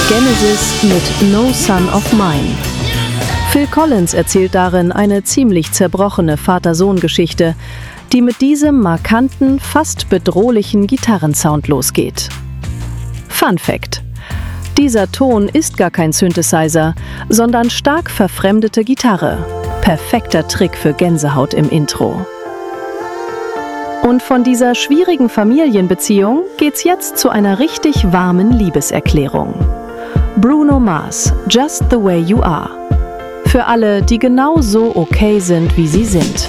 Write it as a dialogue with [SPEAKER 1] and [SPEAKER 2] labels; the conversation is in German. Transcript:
[SPEAKER 1] Genesis mit No Son of Mine. Phil Collins erzählt darin eine ziemlich zerbrochene Vater-Sohn-Geschichte, die mit diesem markanten, fast bedrohlichen Gitarrensound losgeht. Fun Fact: Dieser Ton ist gar kein Synthesizer, sondern stark verfremdete Gitarre. Perfekter Trick für Gänsehaut im Intro. Und von dieser schwierigen Familienbeziehung geht's jetzt zu einer richtig warmen Liebeserklärung. Bruno Mars, Just the Way You Are. Für alle, die genau so okay sind, wie sie sind.